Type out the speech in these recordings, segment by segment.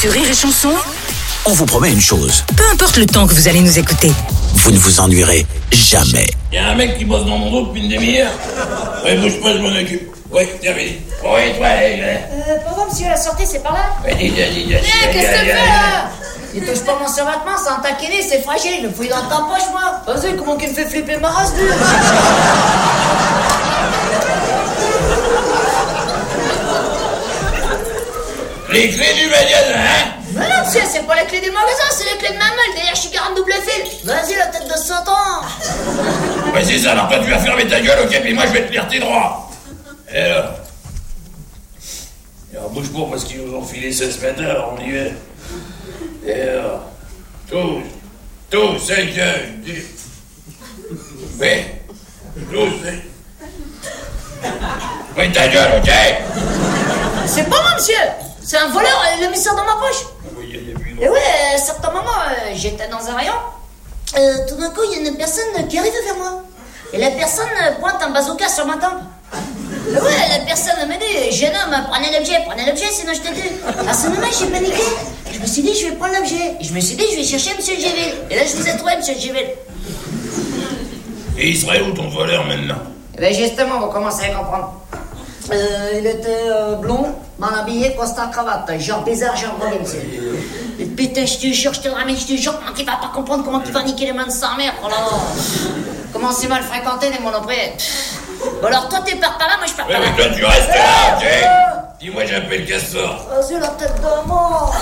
Sur Rire et Chanson, On vous promet une chose, peu importe le temps que vous allez nous écouter. vous ne vous ennuierez jamais. Il y a un mec qui bosse dans mon dos depuis une demi-heure. Ouais, bouge pas, je m'en occupe. Ouais, terminé. Ouais, toi, Pardon, monsieur, la sortie, c'est par là. dis. Qu'est-ce que tu fais, là? Il touche pas mon survêtement, c'est un taquiné, c'est fragile, il le fouille dans ta poche, moi. Vas-y, comment qu'il me fait flipper ma race, lui? Les clés du magasin, hein? Mais non, monsieur, c'est pas les clés du magasin, c'est les clés de ma meule, derrière, je suis garant double fil. Vas-y, la tête de Satan. Ouais, c'est ça, alors toi, tu vas fermer ta gueule, ok, puis moi, je vais te lire tes droits. Et alors? Alors, bouge pas, parce qu'ils nous ont filé 16 matin, alors on y est. Et alors? Tous, c'est que... Oui, tous, c'est... Oui, ta gueule, ok? C'est pas moi, monsieur. C'est un voleur, il l'a mis ça dans ma poche. Et ouais, certain moment, j'étais dans un rayon. Tout d'un coup, il y a une personne qui arrive vers moi. Et la personne pointe un bazooka sur ma tempe. Et ouais, la personne me dit, jeune homme, prenez l'objet, sinon je te tue. À ce moment, j'ai paniqué. Je me suis dit, je vais prendre l'objet. Et je me suis dit, je vais chercher monsieur Géville. Et là, je vous ai trouvé, monsieur Géville. Et il serait où, ton voleur, maintenant? Et bien justement, vous commencez à comprendre. Il était blond, mal habillé, costard, cravate. Genre bizarre, genre drôle, monsieur. Et putain, je te jure, je te le ramène, je te jure, comment tu vas pas comprendre, comment tu vas niquer les mains de sa mère. Oh là là. Comment c'est mal fréquenté les monoprix. Bon alors, toi tu pars par là, moi je pars par là. Mais toi tu restes là, ok? Dis-moi, j'appelle Castor. Vas-y, la tête de mort.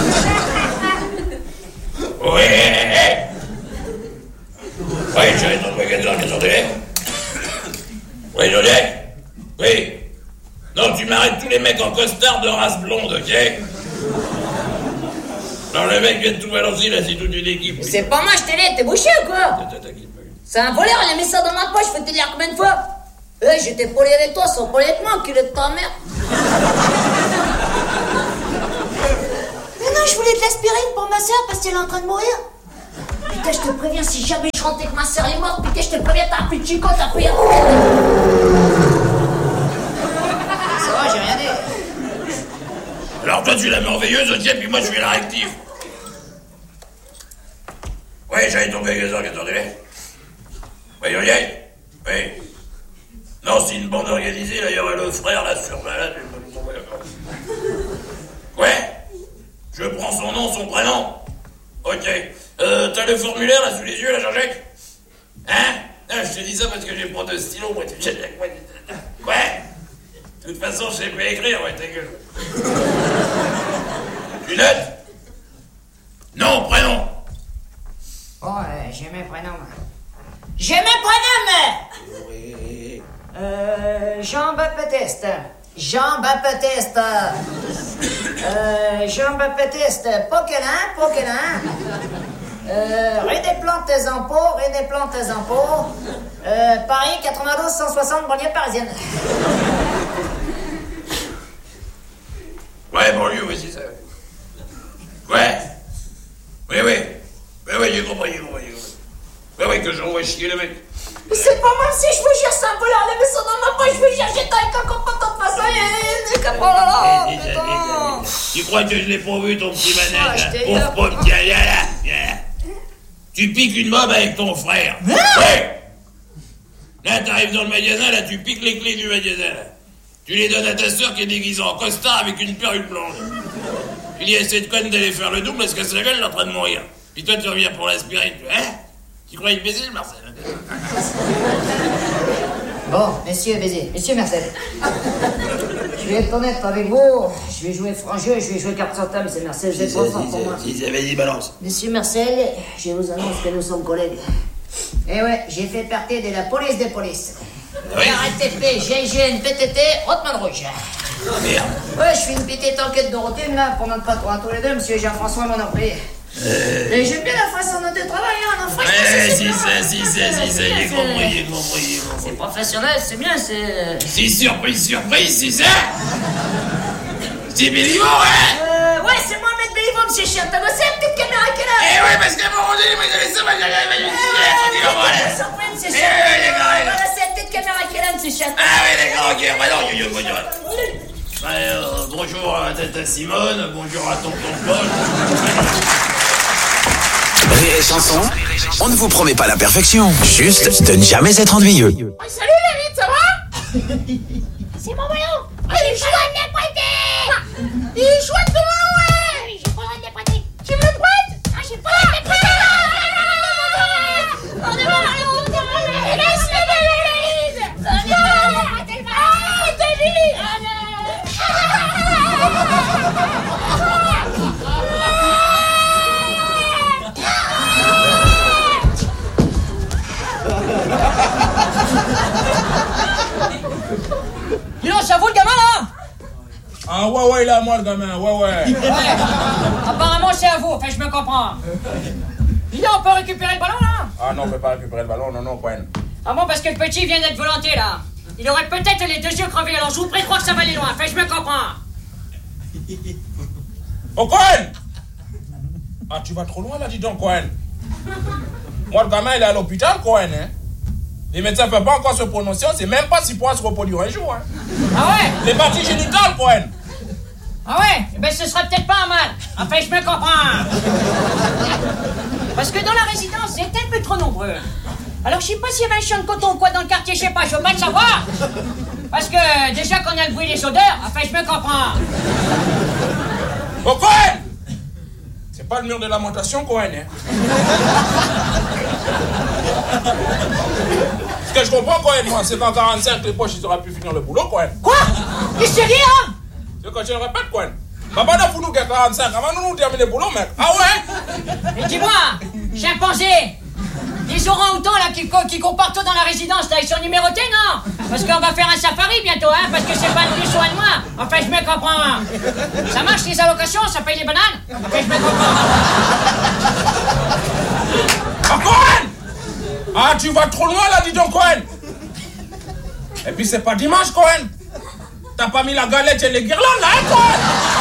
Ouais, j'arrive dans le magasin, attendez. Oui, Joliette. Oui. Non, tu m'arrêtes tous les mecs en costard de race blonde, ok? Non, le mec vient de tout balancer, là, c'est toute une équipe. C'est pas moi, je t'ai dit, t'es bouché ou quoi? C'est un voleur, il a mis ça dans ma poche, faut te dire combien de fois? J'étais poli avec toi, sans poli avec moi, enculé de ta mère. Mais non, je voulais de l'aspirine pour ma soeur parce qu'elle est en train de mourir. Putain, je te préviens, si jamais je rentre et que ma soeur est morte, putain, je te préviens, t'as plus de chico, t'as plus rien. Ça va, j'ai rien dit. Alors toi, tu es la merveilleuse, ok, puis moi, je suis la réactive. Oui, j'allais ton magasin, attendez. Oui, Joliette. Oui. Non, c'est une bande organisée, là, il y aurait le frère, là, sur malade. Ouais. Je prends son nom, son prénom. Ok. T'as le formulaire, là, sous les yeux, là, Jean-Jacques? Hein? Non, je te dis ça parce que j'ai pas de stylo, moi, tu sais. Ouais. De toute façon, je sais pas écrire, ouais, ta gueule. Tu notes? Non, prénom. Oh, j'ai mes prénoms. J'ai mes prénoms! Oui. Jean-Baptiste. Jean-Baptiste. Jean-Baptiste. Poquelin. Rue des Plantes en Pau. Paris 92 160, banlieue parisienne. Ouais, banlieue, oui, c'est ça. Ouais. Oui, j'ai compris. Ouais, que j'envoie chier le mec. C'est pas moi, si je vous jure, c'est un voleur, il a mis ça dans ma poche, je vous jure, j'étais avec un copain de toute façon, oh là là, putain. Tu crois que je l'ai pas vu, ton petit manège, je là? t'ai Pauvre pomme, tiens, viens. Tu piques une mob avec ton frère. Ouais. Là, t'arrives dans le magasin, là, tu piques les clés du magasin, là. Tu les donnes à ta soeur qui est déguisée en costard avec une perruque blanche. Tu dis à cette conne d'aller faire le double parce que sa gueule est en train de mourir. Puis toi, tu reviens pour l'aspirine, hein? Tu crois imbécile, Marcel? Bon, monsieur Marcel. Je vais être honnête avec vous. Je vais jouer franc jeu, je vais jouer carte sur table, c'est Marcel, vous êtes trop fort pour moi. Vas-y, balance. Monsieur Marcel, je vous annonce que nous sommes collègues. Eh ouais, j'ai fait partie de la police des polices. Oui. RATP, GIGN, PTT, Rottman Rouge. Merde. Ouais, je fais une petite enquête de routine là pour notre patron à tous les deux, monsieur Jean-François, mon employé. Et j'aime bien la façon dont tu travailles, hein, non, franchement, si, j'ai compris. c'est professionnel, c'est bien, c'est... C'est surprise, c'est ça? C'est Béliveau, hein? Ouais, c'est Mohamed Béliveau, monsieur Chien, t'as bossé la petite caméra qui est là? Eh ouais, parce qu'à un moment donné, moi, j'avais ça, C'est surpris, monsieur Chien. Voilà, c'est la petite caméra qui est là, monsieur Chien. Ah oui, d'accord, ok, bah non, Bonjour à Tata Simone, bonjour à Tonton Paul. Rire et Chanson, on ne vous promet pas la perfection, juste de ne jamais être ennuyeux. Salut David, ça va? C'est mon ballon. Il est chouette de les prêter. Il est chouette de ouais. J'ai pas le droit de les prêter. Tu me le prêtes? Ah, j'ai pas le droit de les prêter. On est mort, allez, Laisse-le David. Ah, David. Dis donc, ça vaut le gamin là? Ah ouais, il est à moi le gamin, ouais. Apparemment c'est à vous, enfin je me comprends. Dis donc, on peut récupérer le ballon là? Ah non, on peut pas récupérer le ballon, non, Cohen. Ah bon, parce que le petit vient d'être volanté là. Il aurait peut-être les 2 yeux crevés, alors je vous prie de croire que ça va aller loin, enfin je me comprends. Oh Cohen! Ah tu vas trop loin là, dis donc Cohen. Moi le gamin il est à l'hôpital Cohen, hein. Les médecins ne peuvent pas encore se prononcer, on sait même pas s'il pourra se reproduire un jour, hein. Ah ouais? Les parties génitales Cohen. Ah ouais? Eh ben ce sera peut-être pas un mal. Enfin je me comprends. Parce que dans la résidence, vous êtes un peu trop nombreux. Alors je sais pas s'il y avait un champ de coton ou quoi dans le quartier, je sais pas, je veux pas le savoir. Parce que déjà qu'on a le bruit des odeurs, enfin je me comprends. Oh Cohen! C'est pas le mur de lamentation Cohen, hein. Ce que je comprends Cohen, moi, c'est qu'en 45 les poches ils auraient pu finir le boulot Cohen. Quoi? Qu'est-ce que tu dis hein? C'est quand je le répète Cohen. Papa n'a nous qu'à 45, avant nous terminer le boulot mec. Ah ouais? Mais dis-moi, chimpanzé, les orang-outans là qui courent partout dans la résidence, là, ils sont numérotés, non? Parce qu'on va faire un safari bientôt, hein, parce que c'est pas de plus ou de moins. Enfin, je me comprends. Ça marche les allocations, ça paye les bananes? Enfin, je me comprends. Ah Cohen! Ah tu vas trop loin là, dis donc Cohen. Et puis c'est pas dimanche Cohen. T'as pas mis la galette et les guirlandes là, hein Cohen?